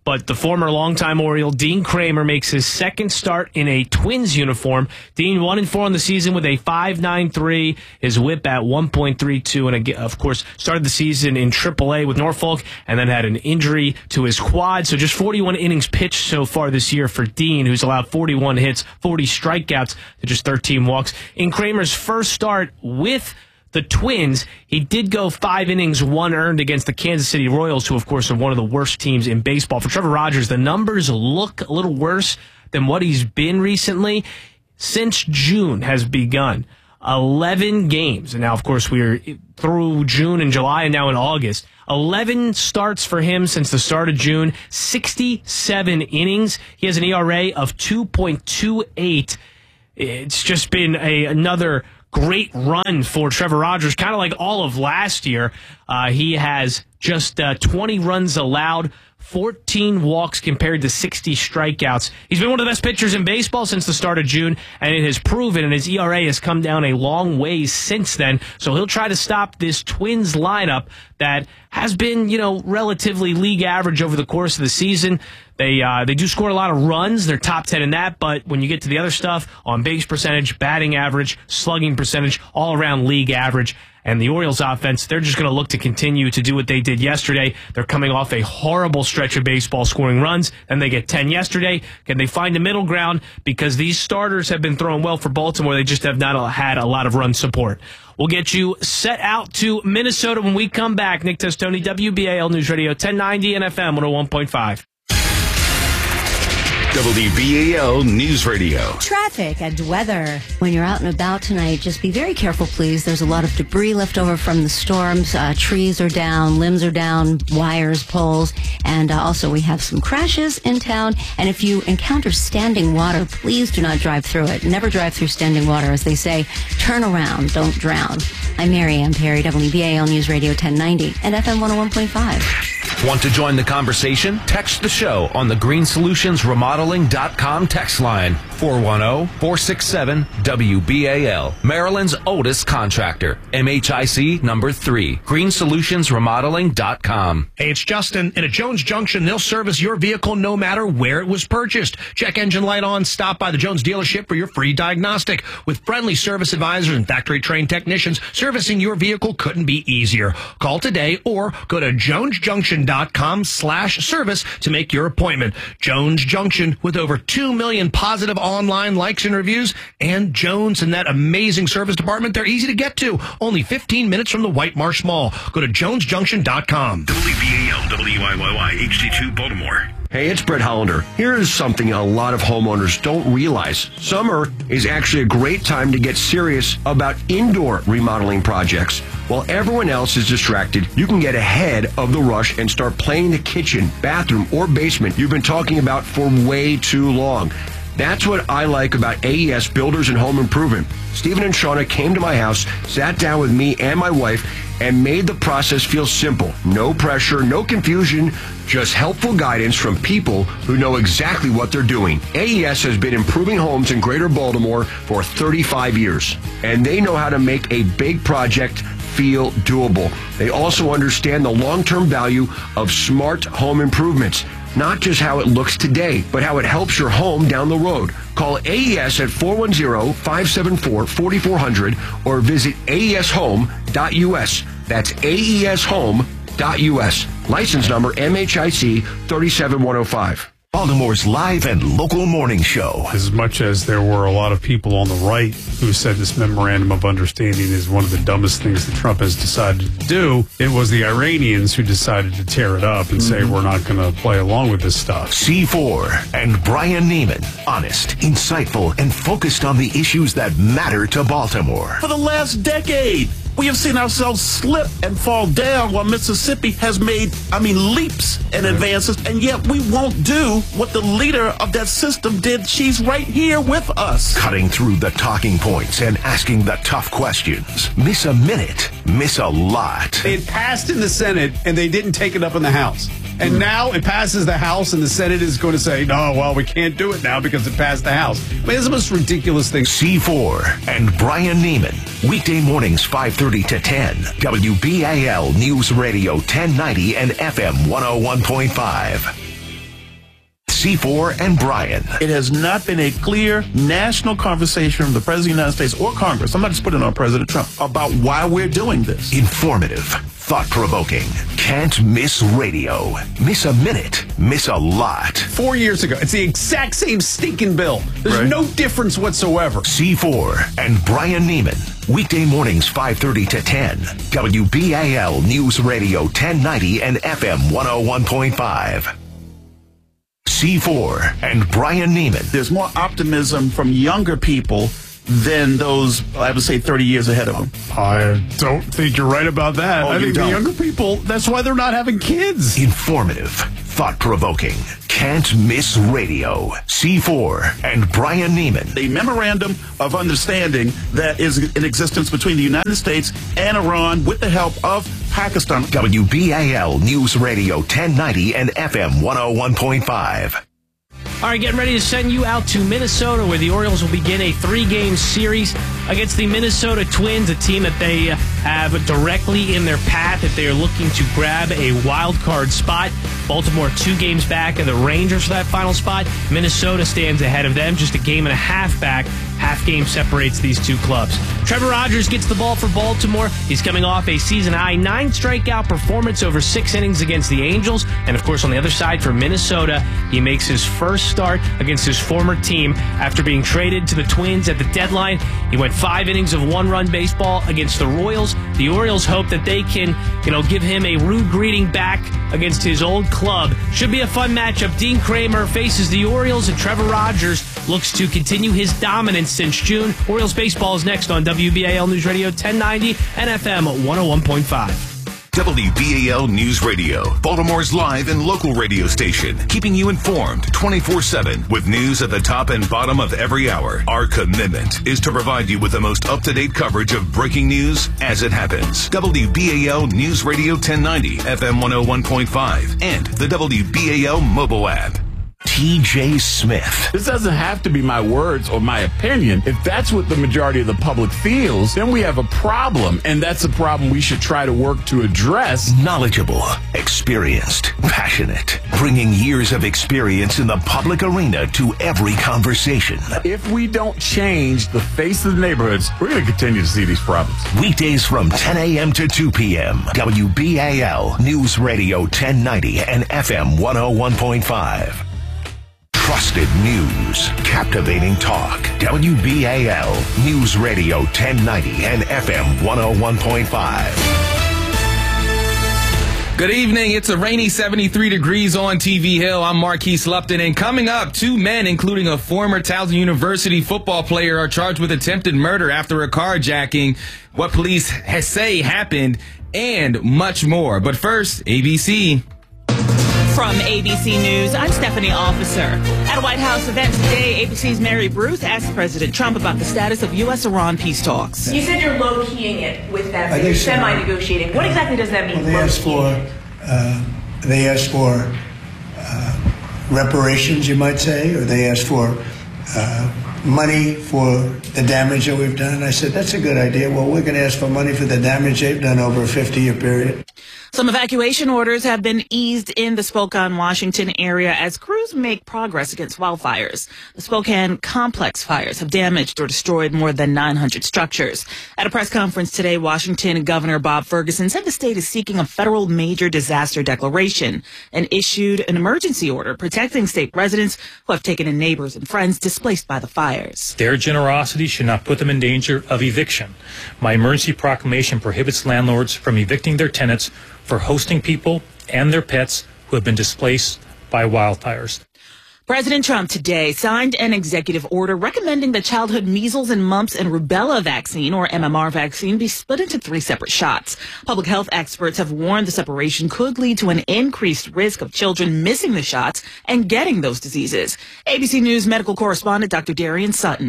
But the former longtime Oriole, Dean Kramer, makes his second start in a Twins uniform. Dean one and four on the season with a five point nine three, his whip at one point three two, and again, of course, started the season in triple A with Norfolk and then had an injury to his quad. So just forty-one innings pitched so far this year for Dean, who's allowed forty-one hits, forty strikeouts to just thirteen walks. In Kramer's first start with the Twins, he did go five innings, one earned against the Kansas City Royals, who, of course, are one of the worst teams in baseball. For Trevor Rogers, the numbers look a little worse than what he's been recently. Since June has begun, eleven games. And now, of course, we're through June and July and now in August. eleven starts for him since the start of June, sixty-seven innings. He has an E R A of two point two eight. It's just been a another great run for Trevor Rogers, kind of like all of last year. Uh, he has just uh, twenty runs allowed, fourteen walks compared to sixty strikeouts. He's been one of the best pitchers in baseball since the start of June, and it has proven, and his E R A has come down a long ways since then. So he'll try to stop this Twins lineup that has been, you know, relatively league average over the course of the season. They uh, they do score a lot of runs. They're top ten in that, but when you get to the other stuff, on base percentage, batting average, slugging percentage, all around league average. And the Orioles offense, they're just going to look to continue to do what they did yesterday. They're coming off a horrible stretch of baseball scoring runs, and they get ten yesterday. Can they find a middle ground? Because these starters have been throwing well for Baltimore. They just have not had a lot of run support. We'll get you set out to Minnesota when we come back. Nick Testoni, W B A L News Radio, ten ninety and F M one oh one point five. W B A L News Radio. Traffic and weather. When you're out and about tonight, just be very careful, please. There's a lot of debris left over from the storms. Uh, trees are down, limbs are down, wires, poles, and uh, also we have some crashes in town. And if you encounter standing water, please do not drive through it. Never drive through standing water. As they say, turn around, don't drown. I'm Mary Ann Perry, W B A L News Radio ten ninety and F M one oh one point five. Want to join the conversation? Text the show on the green solutions remodeling dot com text line, four one zero, four six seven, W B A L. Maryland's oldest contractor, M H I C number three, green solutions remodeling dot com. Hey, it's Justin. And at Jones Junction, they'll service your vehicle no matter where it was purchased. Check engine light on, stop by the Jones dealership for your free diagnostic. With friendly service advisors and factory-trained technicians, servicing your vehicle couldn't be easier. Call today or go to jones junction dot com slash service to make your appointment. Jones Junction, with over two million positive online likes and reviews, and Jones and that amazing service department, they're easy to get to. Only fifteen minutes from the White Marsh Mall. Go to jones junction dot com. W B A L W I Y Y H D two Baltimore. Hey, it's Brett Hollander. Here's something a lot of homeowners don't realize. Summer is actually a great time to get serious about indoor remodeling projects. While everyone else is distracted, you can get ahead of the rush and start playing the kitchen, bathroom, or basement you've been talking about for way too long. That's what I like about A E S Builders and Home Improvement. Stephen and Shauna came to my house, sat down with me and my wife, and made the process feel simple. No pressure, no confusion, just helpful guidance from people who know exactly what they're doing. A E S has been improving homes in Greater Baltimore for thirty-five years, and they know how to make a big project feel doable. They also understand the long-term value of smart home improvements. Not just how it looks today, but how it helps your home down the road. Call A E S at four one zero, five seven four, four four zero zero or visit A E S home dot U S. That's A E S home dot U S. License number M H I C three seven one zero five. Baltimore's live and local morning show. As much as there were a lot of people on the right who said this memorandum of understanding is one of the dumbest things that Trump has decided to do, it was the Iranians who decided to tear it up and mm-hmm. say we're not going to play along with this stuff. C four and Brian Neiman. Honest, insightful, and focused on the issues that matter to Baltimore. For the last decade, we have seen ourselves slip and fall down while Mississippi has made, I mean, leaps and advances, and yet we won't do what the leader of that system did. She's right here with us. Cutting through the talking points and asking the tough questions. Miss a minute, miss a lot. It passed in the Senate, and they didn't take it up in the House. And now it passes the House, and the Senate is going to say, no, well, we can't do it now because it passed the House. I mean, it's the most ridiculous thing. C four and Brian Neiman. Weekday mornings, five thirty to ten. W B A L News Radio ten ninety and F M one oh one point five. C four and Brian. It has not been a clear national conversation from the President of the United States or Congress, I'm not just putting it on President Trump, about why we're doing this. Informative, thought-provoking, can't miss radio. Miss a minute, miss a lot. Four years ago, it's the exact same stinking bill. There's Right. no difference whatsoever. C four and Brian Neiman. Weekday mornings five thirty to ten. W B A L News Radio ten ninety and F M one oh one point five. C four and Brian Neiman. There's more optimism from younger people than those, I would say, thirty years ahead of them. I don't think you're right about that. Oh, I you think don't? the younger people, that's why they're not having kids. Informative, thought-provoking, can't miss radio. C four and Brian Neiman. The memorandum of understanding that is in existence between the United States and Iran with the help of Pakistan. W B A L News Radio ten ninety and F M one oh one point five. All right, getting ready to send you out to Minnesota, where the Orioles will begin a three-game series against the Minnesota Twins, a team that they have directly in their path that they are looking to grab a wild card spot. Baltimore two games back of the Rangers for that final spot. Minnesota stands ahead of them, just a game and a half back. Half game separates these two clubs. Trevor Rogers gets the ball for Baltimore. He's coming off a season-high nine strikeout performance over six innings against the Angels. And, of course, on the other side for Minnesota, he makes his first start against his former team after being traded to the Twins at the deadline. He went five innings of one-run baseball against the Royals. The Orioles hope that they can, you know, give him a rude greeting back against his old club. Should be a fun matchup. Dean Kramer faces the Orioles, and Trevor Rogers looks to continue his dominance since June. Orioles baseball is next on W B A L News Radio ten ninety and F M one oh one point five. W B A L News Radio, Baltimore's live and local radio station, keeping you informed twenty-four seven with news at the top and bottom of every hour. Our commitment is to provide you with the most up-to-date coverage of breaking news as it happens. W B A L News Radio ten ninety, F M one oh one point five, and the W B A L mobile app. T J Smith. This doesn't have to be my words or my opinion. If that's what the majority of the public feels, then we have a problem, and that's a problem we should try to work to address. Knowledgeable, experienced, passionate, bringing years of experience in the public arena to every conversation. If we don't change the face of the neighborhoods, we're going to continue to see these problems. Weekdays from ten a.m. to two p.m. W B A L News Radio ten ninety and F M one oh one point five. Trusted news, captivating talk. W B A L News Radio ten ninety and F M one oh one point five. Good evening. It's a rainy seventy-three degrees on T V Hill. I'm Marquise Lupton, and coming up, two men, including a former Towson University football player, are charged with attempted murder after a carjacking, what police has say happened, and much more. But first, A B C. From A B C News, I'm Stephanie Officer. At a White House event today, A B C's Mary Bruce asked President Trump about the status of U S Iran peace talks. You said you're low-keying it with them, I so you're think so. semi-negotiating. What exactly does that mean? Well, they asked for, uh, they asked for uh, reparations, you might say, or they asked for uh, money for the damage that we've done. And I said, that's a good idea. Well, we're going to ask for money for the damage they've done over a fifty-year period. Some evacuation orders have been eased in the Spokane, Washington area as crews make progress against wildfires. The Spokane complex fires have damaged or destroyed more than nine hundred structures. At a press conference today, Washington Governor Bob Ferguson said the state is seeking a federal major disaster declaration and issued an emergency order protecting state residents who have taken in neighbors and friends displaced by the fires. Their generosity should not put them in danger of eviction. My emergency proclamation prohibits landlords from evicting their tenants for hosting people and their pets who have been displaced by wildfires. President Trump today signed an executive order recommending the childhood measles and mumps and rubella vaccine, or M M R vaccine, be split into three separate shots. Public health experts have warned the separation could lead to an increased risk of children missing the shots and getting those diseases. A B C News medical correspondent Doctor Darian Sutton.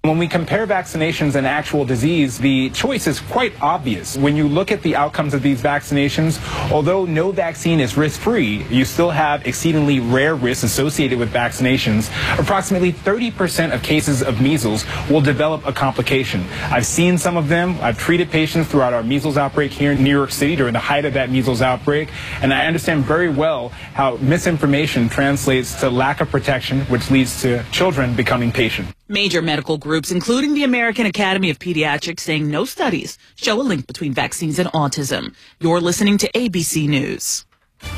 When we compare vaccinations and actual disease, the choice is quite obvious. When you look at the outcomes of these vaccinations, although no vaccine is risk-free, you still have exceedingly rare risks associated with vaccinations. Approximately thirty percent of cases of measles will develop a complication. I've seen some of them. I've treated patients throughout our measles outbreak here in New York City during the height of that measles outbreak, and I understand very well how misinformation translates to lack of protection, which leads to children becoming patient. Major medical groups, including the American Academy of Pediatrics, saying no studies show a link between vaccines and autism. You're listening to A B C News.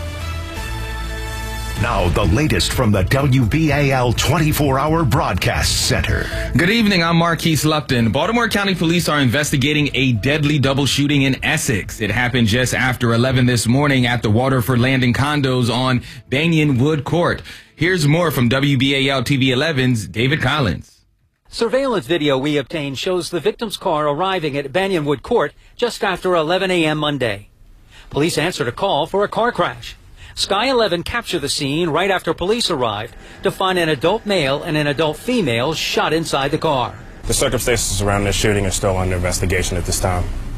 Now, the latest from the W B A L twenty-four hour Broadcast Center. Good evening, I'm Marquise Lupton. Baltimore County Police are investigating a deadly double shooting in Essex. It happened just after eleven this morning at the Waterford Landing condos on Banyan Wood Court. Here's more from W B A L T V eleven's David Collins. Surveillance video we obtained shows the victim's car arriving at Banyanwood Court just after eleven a.m. Monday. Police answered a call for a car crash. Sky eleven captured the scene right after police arrived to find an adult male and an adult female shot inside the car. The circumstances around this shooting are still under investigation at this time.